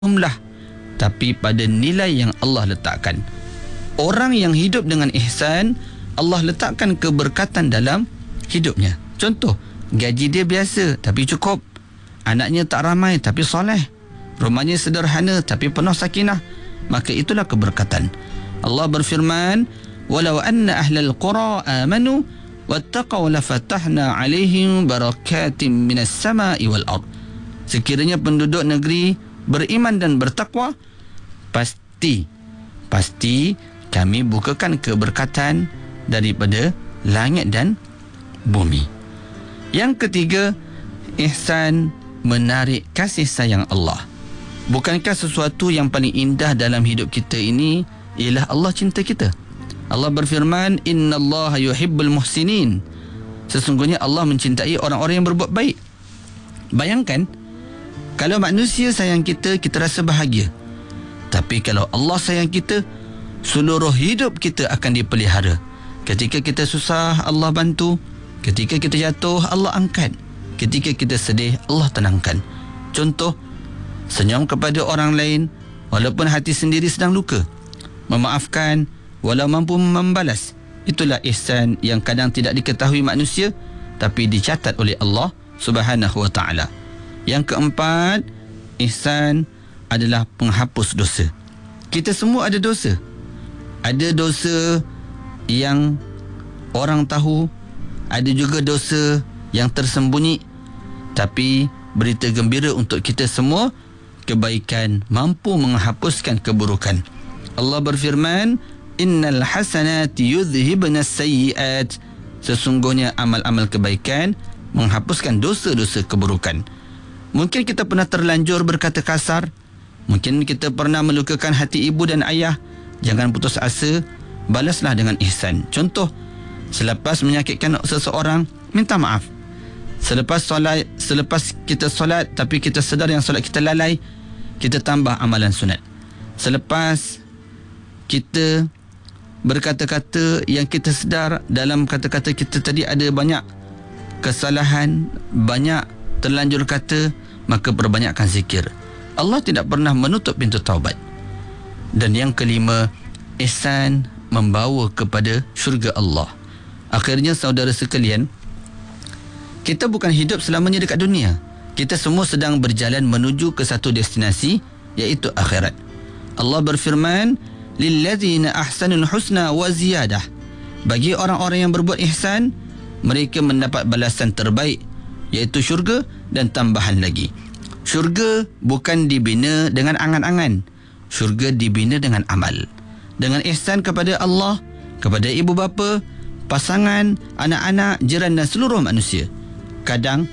jumlah, tapi pada nilai yang Allah letakkan. Orang yang hidup dengan ihsan, Allah letakkan keberkatan dalam hidupnya. Contoh, gaji dia biasa tapi cukup. Anaknya tak ramai tapi soleh. Rumahnya sederhana tapi penuh sakinah. Maka itulah keberkatan. Allah berfirman, "Walau anna ahlal qura amanu wattaqaw lafatahna 'alaihim barakatim minas sama'i wal ard." Sekiranya penduduk negeri beriman dan bertakwa, pasti kami bukakan keberkatan daripada langit dan bumi. Yang ketiga, ihsan menarik kasih sayang Allah. Bukankah sesuatu yang paling indah dalam hidup kita ini ialah Allah cinta kita? Allah berfirman, "Innallaha yuhibbul muhsinin." Sesungguhnya Allah mencintai orang-orang yang berbuat baik. Bayangkan, kalau manusia sayang kita, kita rasa bahagia. Tapi kalau Allah sayang kita, seluruh hidup kita akan dipelihara. Ketika kita susah, Allah bantu. Ketika kita jatuh, Allah angkat. Ketika kita sedih, Allah tenangkan. Contoh, senyum kepada orang lain walaupun hati sendiri sedang luka. Memaafkan walau mampu membalas. Itulah ihsan yang kadang tidak diketahui manusia tapi dicatat oleh Allah Subhanahu wa ta'ala. Yang keempat, ihsan adalah penghapus dosa. Kita semua ada dosa. Ada dosa yang orang tahu, ada juga dosa yang tersembunyi. Tapi berita gembira untuk kita semua, kebaikan mampu menghapuskan keburukan. Allah berfirman, "Innal hasanati yudhhibna as-sayyi'at." Sesungguhnya amal-amal kebaikan menghapuskan dosa-dosa keburukan. Mungkin kita pernah terlanjur berkata kasar. Mungkin kita pernah melukakan hati ibu dan ayah. Jangan putus asa, balaslah dengan ihsan. Contoh, selepas menyakitkan seseorang, minta maaf. Selepas kita solat tapi kita sedar yang solat kita lalai, kita tambah amalan sunat. Selepas kita berkata-kata yang kita sedar dalam kata-kata kita tadi ada banyak kesalahan, banyak terlanjur kata, maka perbanyakkan zikir. Allah tidak pernah menutup pintu taubat. Dan yang kelima, ihsan membawa kepada syurga Allah. Akhirnya saudara sekalian, kita bukan hidup selamanya dekat dunia. Kita semua sedang berjalan menuju ke satu destinasi, iaitu akhirat. Allah berfirman, "Lilladzina ahsanul husna wa ziyadah." Bagi orang-orang yang berbuat ihsan, mereka mendapat balasan terbaik, iaitu syurga dan tambahan lagi. Syurga bukan dibina dengan angan-angan. Syurga dibina dengan amal. Dengan ihsan kepada Allah, kepada ibu bapa, pasangan, anak-anak, jiran dan seluruh manusia. Kadang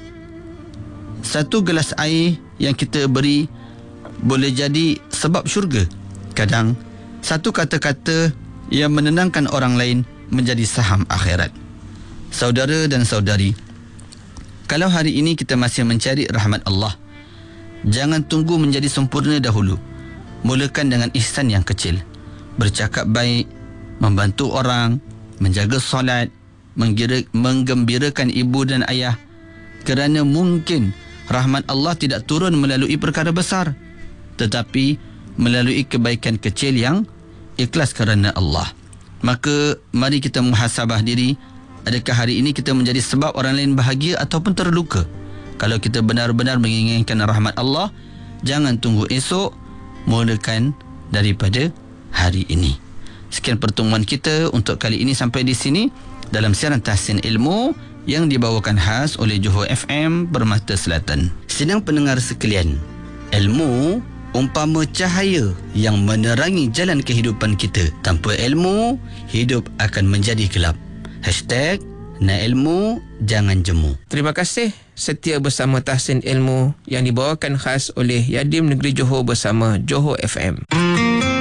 satu gelas air yang kita beri boleh jadi sebab syurga. Kadang satu kata-kata yang menenangkan orang lain menjadi saham akhirat. Saudara dan saudari, kalau hari ini kita masih mencari rahmat Allah, jangan tunggu menjadi sempurna dahulu. Mulakan dengan ihsan yang kecil. Bercakap baik, membantu orang, menjaga solat, menggembirakan ibu dan ayah. Kerana mungkin rahmat Allah tidak turun melalui perkara besar, tetapi melalui kebaikan kecil yang ikhlas kerana Allah. Maka mari kita muhasabah diri. Adakah hari ini kita menjadi sebab orang lain bahagia ataupun terluka? Kalau kita benar-benar menginginkan rahmat Allah, jangan tunggu esok, mulakan daripada hari ini. Sekian pertemuan kita untuk kali ini sampai di sini dalam siaran Tahsin Ilmu yang dibawakan khas oleh Johor FM Permata Selatan. Sidang pendengar sekalian, ilmu umpama cahaya yang menerangi jalan kehidupan kita. Tanpa ilmu, hidup akan menjadi gelap. #nak ilmu, jangan jemu. Terima kasih setia bersama Tahsin Ilmu yang dibawakan khas oleh Yadim Negeri Johor bersama Johor FM.